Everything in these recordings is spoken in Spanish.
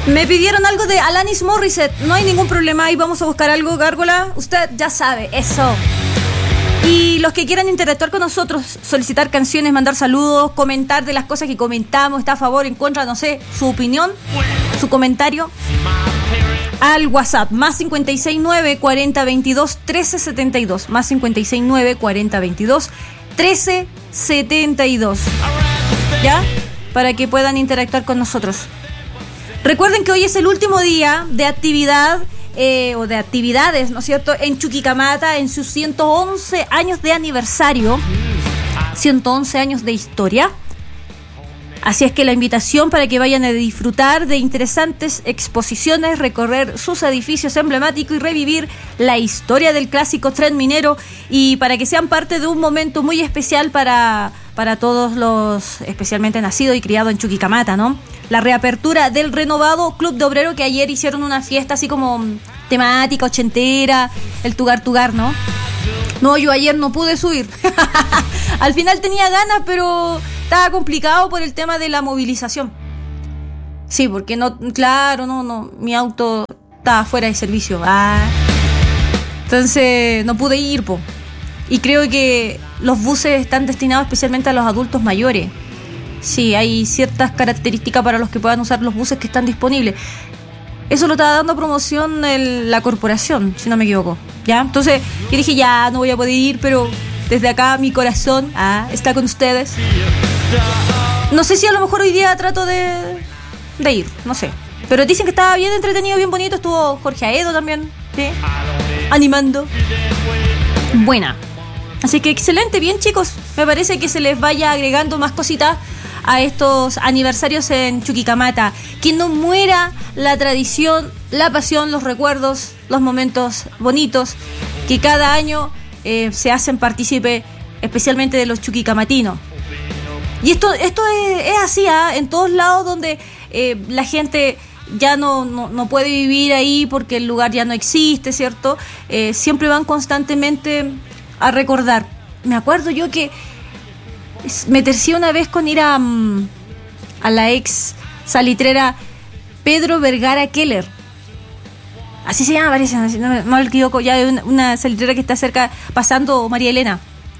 Me pidieron algo de Alanis Morissette. No hay ningún problema, ahí vamos a buscar algo, Gárgola. Usted ya sabe, eso. Y los que quieran interactuar con nosotros, solicitar canciones, mandar saludos, comentar de las cosas que comentamos, está a favor, en contra, no sé, su opinión, su comentario, al WhatsApp, más 569 4022 1372, más 569 4022 1372, ¿ya? Para que puedan interactuar con nosotros. Recuerden que hoy es el último día de actividad o de actividades, ¿no es cierto?, en Chuquicamata, en sus 111 años de aniversario, 111 años de historia. Así es que la invitación para que vayan a disfrutar de interesantes exposiciones, recorrer sus edificios emblemáticos y revivir la historia del clásico tren minero, y para que sean parte de un momento muy especial para todos los especialmente nacidos y criados en Chuquicamata, ¿no? La reapertura del renovado Club de Obrero, que ayer hicieron una fiesta así como temática ochentera, el Tugar, ¿no? No, yo ayer no pude subir. Al final tenía ganas, pero estaba complicado por el tema de la movilización. Sí, porque no, mi auto estaba fuera de servicio. Entonces no pude ir, po. Y creo que los buses están destinados especialmente a los adultos mayores. Sí, hay ciertas características para los que puedan usar los buses que están disponibles. Eso lo estaba dando promoción la corporación, si no me equivoco, ¿ya? Entonces yo dije, ya, no voy a poder ir, pero desde acá mi corazón está con ustedes. No sé si a lo mejor hoy día trato de ir, no sé. Pero dicen que estaba bien entretenido, bien bonito. Estuvo Jorge Aedo también, ¿sí?, animando. Buena. Así que excelente, bien, chicos. Me parece que se les vaya agregando más cositas a estos aniversarios en Chuquicamata. Que no muera la tradición, la pasión, los recuerdos, los momentos bonitos que cada año se hacen partícipe, especialmente de los chuquicamatinos. Y esto es así, en todos lados donde la gente ya no puede vivir ahí porque el lugar ya no existe, ¿cierto? Siempre van constantemente a recordar. Me acuerdo yo que me tercié una vez con ir a la ex salitrera Pedro Vergara Keller. Así se llama, parece, no me equivoco, ya una salitrera que está cerca, pasando María Elena.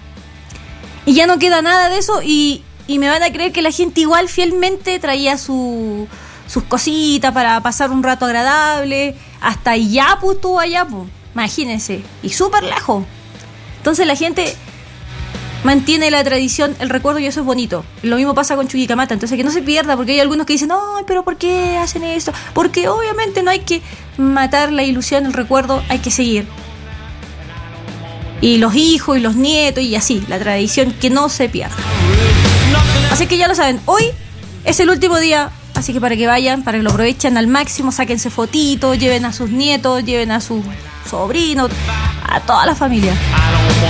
Y ya no queda nada de eso, y me van a creer que la gente igual fielmente traía sus cositas para pasar un rato agradable. Hasta Iyapu estuvo allá, pues, imagínense, y súper lejos. Entonces la gente mantiene la tradición, el recuerdo, y eso es bonito. Lo mismo pasa con Chuquicamata, entonces que no se pierda, porque hay algunos que dicen, no, pero ¿por qué hacen esto? Porque obviamente no hay que matar la ilusión, el recuerdo, hay que seguir. Y los hijos y los nietos y así, la tradición que no se pierda. Así que ya lo saben, hoy es el último día, así que para que vayan, para que lo aprovechen al máximo, sáquense fotitos, lleven a sus nietos, lleven a sus sobrinos, a toda la familia.